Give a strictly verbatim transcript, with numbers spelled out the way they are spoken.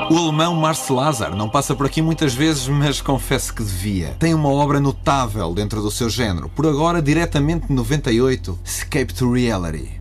O alemão Marcel Lazar não passa por aqui muitas vezes, mas confesso que devia. Tem uma obra notável dentro do seu género, por agora diretamente de noventa e oito, Escape to Reality.